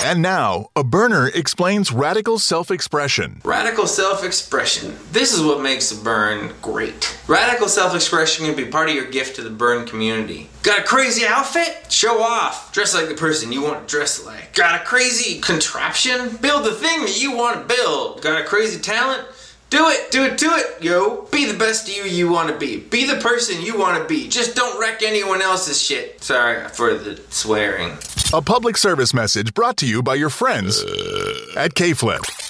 And now, a burner explains radical self-expression. Radical self-expression. This is what makes a burn great. Radical self-expression can be part of your gift to the burn community. Got a crazy outfit? Show off. Dress like the person you want to dress like. Got a crazy contraption? Build the thing that you want to build. Got a crazy talent? Do it, yo. Be the best you want to be. Be the person you want to be. Just don't wreck anyone else's shit. Sorry for the swearing. A public service message brought to you by your friends at K-Flip.